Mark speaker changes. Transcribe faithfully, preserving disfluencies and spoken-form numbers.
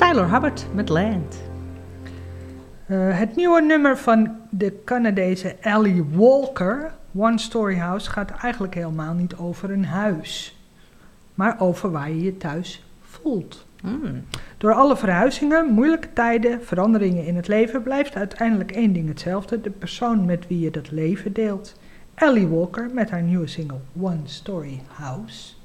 Speaker 1: Tyler Hubbard met Land.
Speaker 2: Uh, het nieuwe nummer van de Canadese Ellie Walker, One Story House, gaat eigenlijk helemaal niet over een huis, maar over waar je je thuis voelt.
Speaker 1: Mm.
Speaker 2: Door alle verhuizingen, moeilijke tijden, veranderingen in het leven blijft uiteindelijk één ding hetzelfde: de persoon met wie je dat leven deelt. Ellie Walker met haar nieuwe single One Story House.